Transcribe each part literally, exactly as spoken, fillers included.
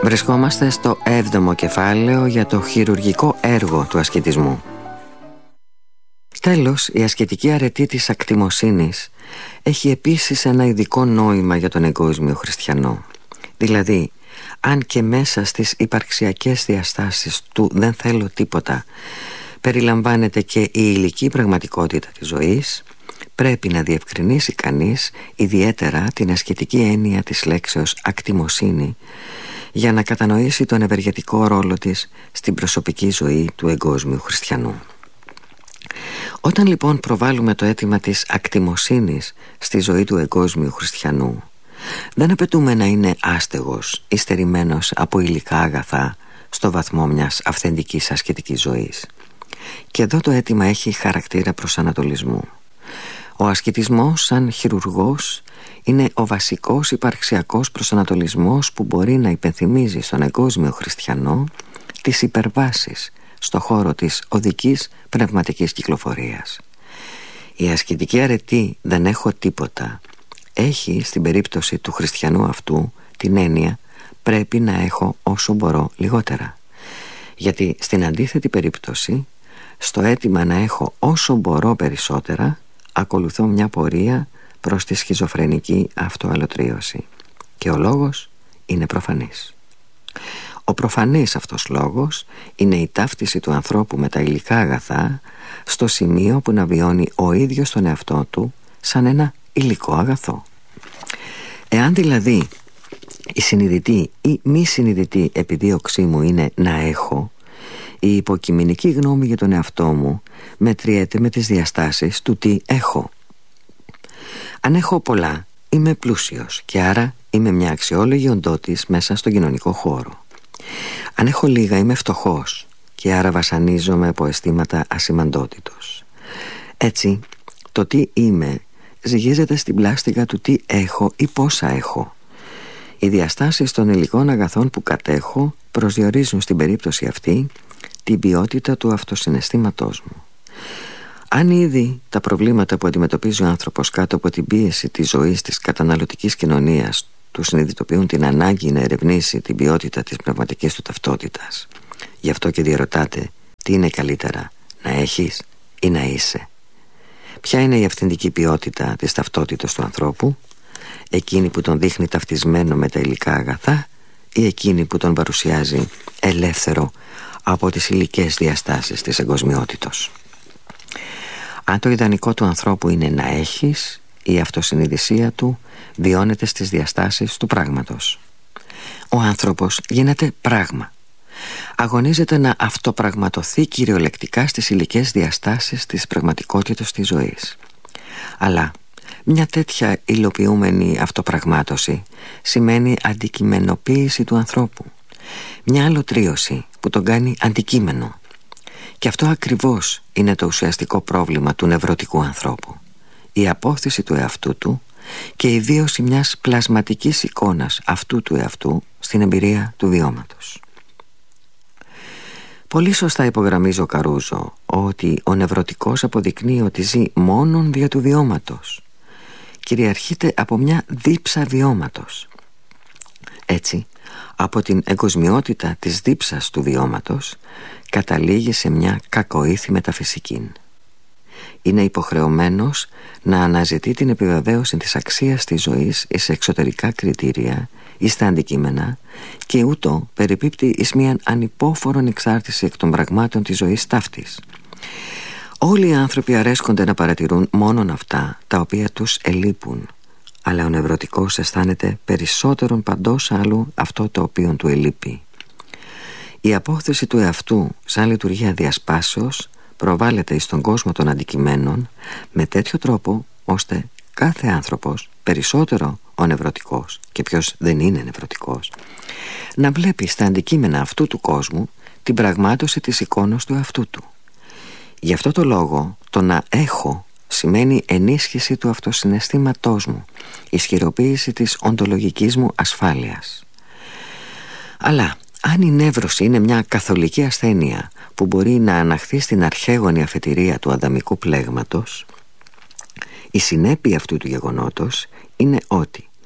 Βρισκόμαστε στο έβδομο κεφάλαιο για το χειρουργικό έργο του ασκητισμού. Τέλος, η ασκητική αρετή της ακτιμοσύνης έχει επίσης ένα ειδικό νόημα για τον εγκόσμιο χριστιανό. Δηλαδή, αν και μέσα στις υπαρξιακές διαστάσεις του «δεν θέλω τίποτα» περιλαμβάνεται και η υλική πραγματικότητα της ζωής, πρέπει να διευκρινίσει κανείς ιδιαίτερα την ασκητική έννοια της λέξεως ακτιμοσύνη για να κατανοήσει τον ευεργετικό ρόλο της στην προσωπική ζωή του εγκόσμιου χριστιανού. Όταν λοιπόν προβάλλουμε το αίτημα της ακτιμοσύνης στη ζωή του εγκόσμιου χριστιανού, δεν απαιτούμε να είναι άστεγος ή στερημένος από υλικά αγαθά στο βαθμό μιας αυθεντικής ασκητικής ζωής. Και εδώ το αίτημα έχει χαρακτήρα προσανατολισμού. Ο ασκητισμός σαν χειρουργός είναι ο βασικός υπαρξιακός προσανατολισμός που μπορεί να υπενθυμίζει στον εγκόσμιο χριστιανό τις υπερβάσεις στο χώρο της οδικής πνευματικής κυκλοφορίας. Η ασκητική αρετή «δεν έχω τίποτα» έχει στην περίπτωση του χριστιανού αυτού την έννοια «πρέπει να έχω όσο μπορώ λιγότερα». Γιατί στην αντίθετη περίπτωση, στο αίτημα να έχω όσο μπορώ περισσότερα, ακολουθώ μια πορεία προς τη σχιζοφρενική αυτοαλωτρίωση. Και ο λόγος είναι προφανής. Ο προφανής αυτός λόγος είναι η ταύτιση του ανθρώπου με τα υλικά αγαθά στο σημείο που να βιώνει ο ίδιος τον εαυτό του σαν ένα υλικό αγαθό. Εάν δηλαδή η συνειδητή ή μη συνειδητή επιδίωξή μου είναι να έχω, η υποκειμενική γνώμη για τον εαυτό μου μετριέται με τις διαστάσεις του τι έχω. Αν έχω πολλά, είμαι πλούσιος και άρα είμαι μια αξιόλογη οντότης μέσα στον κοινωνικό χώρο. Αν έχω λίγα, είμαι φτωχός και άρα βασανίζομαι από αισθήματα ασημαντότητος. Έτσι, το τι είμαι ζυγίζεται στην πλάστιγα του τι έχω ή πόσα έχω. Οι διαστάσεις των υλικών αγαθών που κατέχω προσδιορίζουν στην περίπτωση αυτή την ποιότητα του αυτοσυναισθήματός μου. Αν ήδη τα προβλήματα που αντιμετωπίζει ο άνθρωπος κάτω από την πίεση της ζωής της καταναλωτικής κοινωνίας του συνειδητοποιούν την ανάγκη να ερευνήσει την ποιότητα της πνευματικής του ταυτότητας, γι' αυτό και διαρωτάτε τι είναι καλύτερα, να έχεις ή να είσαι. Ποια είναι η αυθεντική ποιότητα της ταυτότητας του ανθρώπου, εκείνη που τον δείχνει ταυτισμένο με τα υλικά αγαθά ή εκείνη που τον παρουσιάζει ελεύθερο από τις υλικές διαστάσεις της εγκοσμιότητος. Αν το ιδανικό του ανθρώπου είναι να έχεις, η αυτοσυνειδησία του βιώνεται στις διαστάσεις του πράγματος. Ο άνθρωπος γίνεται πράγμα. Αγωνίζεται να αυτοπραγματοθεί κυριολεκτικά στις υλικές διαστάσεις της πραγματικότητας της ζωής. Αλλά μια τέτοια υλοποιούμενη αυτοπραγμάτωση σημαίνει αντικειμενοποίηση του ανθρώπου. Μια αλωτρίωση που τον κάνει αντικείμενο. Και αυτό ακριβώς είναι το ουσιαστικό πρόβλημα του νευρωτικού ανθρώπου. Η απόθεση του εαυτού του και η βίωση μιας πλασματικής εικόνας αυτού του εαυτού στην εμπειρία του βιώματος. Πολύ σωστά υπογραμμίζει ο Καρούζο ότι ο νευρωτικός αποδεικνύει ότι ζει μόνον δια του βιώματος. Κυριαρχείται από μια δίψα βιώματος. Έτσι, από την εγκοσμιότητα της δίψας του βιώματος καταλήγει σε μια κακοήθη μεταφυσική. Είναι υποχρεωμένος να αναζητεί την επιβεβαίωση της αξίας της ζωής εις εξωτερικά κριτήρια ή στα αντικείμενα και ούτω περιπίπτει εις μίαν ανυπόφορον εξάρτηση εκ των πραγμάτων της ζωής ταύτης. Όλοι οι άνθρωποι αρέσκονται να παρατηρούν μόνον αυτά τα οποία τους ελείπουν, αλλά ο νευρωτικός αισθάνεται περισσότερον παντός άλλου αυτό το οποίο του ελείπει. Η απόθεση του εαυτού σαν λειτουργία διασπάσεως προβάλλεται εις τον κόσμο των αντικειμένων με τέτοιο τρόπο ώστε κάθε άνθρωπος, περισσότερο ο νευρωτικός και ποιος δεν είναι νευρωτικός, να βλέπει στα αντικείμενα αυτού του κόσμου την πραγμάτωση της εικόνας του εαυτού του. Γι' αυτό το λόγο το να έχω σημαίνει ενίσχυση του αυτοσυναισθήματός μου, ισχυροποίηση της οντολογικής μου ασφάλειας. Αλλά αν η νεύρωση είναι μια καθολική ασθένεια που μπορεί να αναχθεί στην αρχαίγονη αφετηρία του αδαμικού πλέγματος, η συνέπεια αυτού του γεγονότος είναι ότι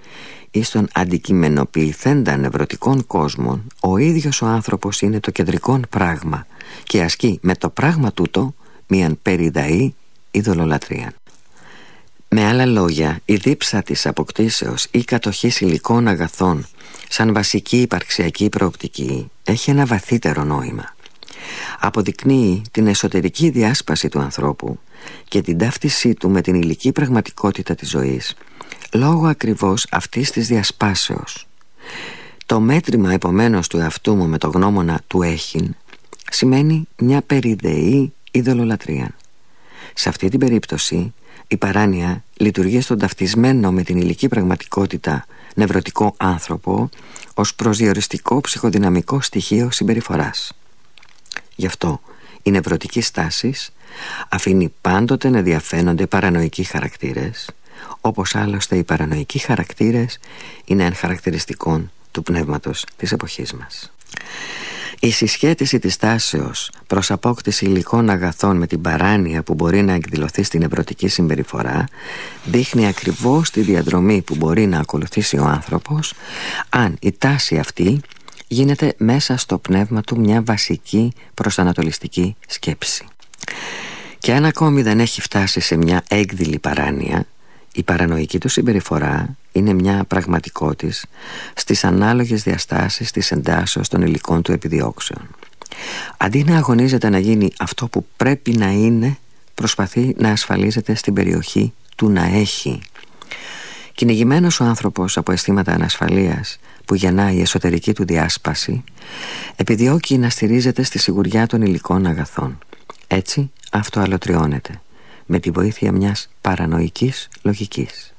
ή στον αντικειμενοποιηθέντα νευρωτικών κόσμων, ο ίδιος ο άνθρωπος είναι το κεντρικό πράγμα και ασκεί με το πράγμα τούτο μίαν περιδαή ειδωλολατρία. Με άλλα λόγια, η δίψα της αποκτήσεως ή κατοχής υλικών αγαθών σαν βασική υπαρξιακή προοπτική έχει ένα βαθύτερο νόημα. Αποδεικνύει την εσωτερική διάσπαση του ανθρώπου και την ταύτισή του με την υλική πραγματικότητα της ζωής, λόγω ακριβώς αυτής της διασπάσεως. Το μέτρημα επομένως του εαυτού μου με το γνώμονα του έχειν σημαίνει μια περιδεή ειδωλολατρία. Σε αυτή την περίπτωση η παράνοια λειτουργεί στον ταυτισμένο με την υλική πραγματικότητα νευρωτικό άνθρωπο ως προσδιοριστικό ψυχοδυναμικό στοιχείο συμπεριφοράς. Γι' αυτό η νευρωτική στάση αφήνει πάντοτε να διαφαίνονται παρανοϊκοί χαρακτήρες, όπως άλλωστε οι παρανοϊκοί χαρακτήρες είναι εν χαρακτηριστικών του πνεύματος της εποχής μας. Η συσχέτιση της τάσεως προς απόκτηση υλικών αγαθών με την παράνοια που μπορεί να εκδηλωθεί στην νευρωτική συμπεριφορά δείχνει ακριβώς τη διαδρομή που μπορεί να ακολουθήσει ο άνθρωπος αν η τάση αυτή γίνεται μέσα στο πνεύμα του μια βασική προσανατολιστική σκέψη. Και αν ακόμη δεν έχει φτάσει σε μια έκδηλη παράνοια, η παρανοϊκή του συμπεριφορά είναι μια πραγματικότης στις ανάλογες διαστάσεις της εντάσσεως των υλικών του επιδιώξεων. Αντί να αγωνίζεται να γίνει αυτό που πρέπει να είναι, προσπαθεί να ασφαλίζεται στην περιοχή του να έχει. Κυνηγημένος ο άνθρωπος από αισθήματα ανασφαλείας που γεννάει η εσωτερική του διάσπαση, επιδιώκει να στηρίζεται στη σιγουριά των υλικών αγαθών. Έτσι αυτοαλωτριώνεται με τη βοήθεια μιας παρανοϊκής λογικής.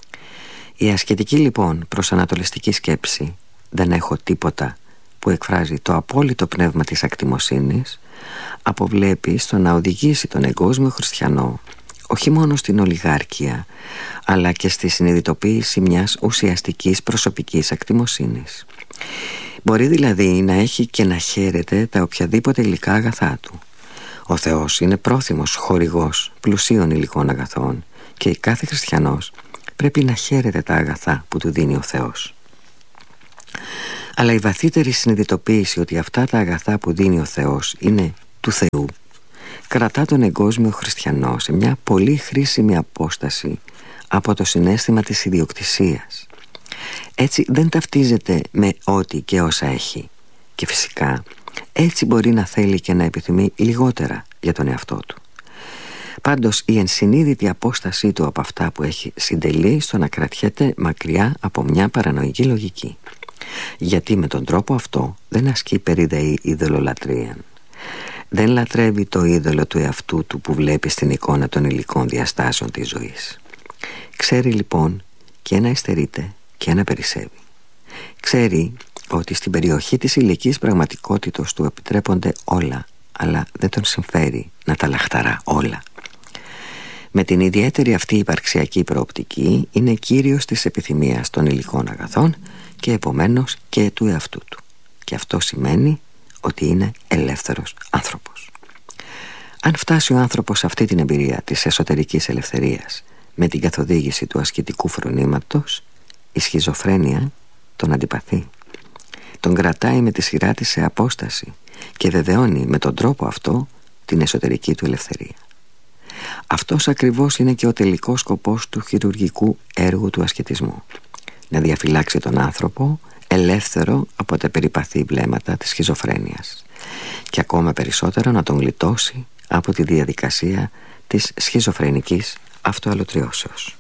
Η ασκητική λοιπόν προσανατολιστική σκέψη «δεν έχω τίποτα» που εκφράζει το απόλυτο πνεύμα της ακτιμοσύνης αποβλέπει στο να οδηγήσει τον εγκόσμιο χριστιανό όχι μόνο στην ολιγάρκεια αλλά και στη συνειδητοποίηση μιας ουσιαστικής προσωπικής ακτιμοσύνης. Μπορεί δηλαδή να έχει και να χαίρεται τα οποιαδήποτε υλικά αγαθά του. Ο Θεός είναι πρόθυμος χορηγός πλουσίων υλικών αγαθών και κάθε χριστιανός πρέπει να χαίρεται τα αγαθά που του δίνει ο Θεός. Αλλά η βαθύτερη συνειδητοποίηση ότι αυτά τα αγαθά που δίνει ο Θεός είναι του Θεού κρατά τον εγκόσμιο χριστιανό σε μια πολύ χρήσιμη απόσταση από το συναίσθημα της ιδιοκτησίας. Έτσι δεν ταυτίζεται με ό,τι και όσα έχει και φυσικά έτσι μπορεί να θέλει και να επιθυμεί λιγότερα για τον εαυτό του. Πάντως η ενσυνείδητη απόστασή του από αυτά που έχει συντελεί στο να κρατιέται μακριά από μια παρανοϊκή λογική. Γιατί με τον τρόπο αυτό δεν ασκεί περιδεή ειδωλολατρία. Δεν λατρεύει το είδωλο του εαυτού του που βλέπει στην εικόνα των υλικών διαστάσεων της ζωής. Ξέρει λοιπόν και να υστερείται και να περισσεύει. Ξέρει ότι στην περιοχή της υλικής πραγματικότητας του επιτρέπονται όλα, αλλά δεν τον συμφέρει να τα λαχταρά όλα. Με την ιδιαίτερη αυτή υπαρξιακή προοπτική είναι κύριος της επιθυμίας των υλικών αγαθών και επομένως και του εαυτού του. Και αυτό σημαίνει ότι είναι ελεύθερος άνθρωπος. Αν φτάσει ο άνθρωπος σε αυτή την εμπειρία της εσωτερικής ελευθερίας με την καθοδήγηση του ασκητικού φρονήματος, η σχιζοφρένεια τον αντιπαθεί. Τον κρατάει με τη σειρά της σε απόσταση και βεβαιώνει με τον τρόπο αυτό την εσωτερική του ελευθερία. Αυτός ακριβώς είναι και ο τελικός σκοπός του χειρουργικού έργου του ασκητισμού. Να διαφυλάξει τον άνθρωπο ελεύθερο από τα περιπαθή βλέμματα της σχιζοφρένειας και ακόμα περισσότερο να τον γλιτώσει από τη διαδικασία της σχιζοφρενικής αυτοαλωτριώσεως.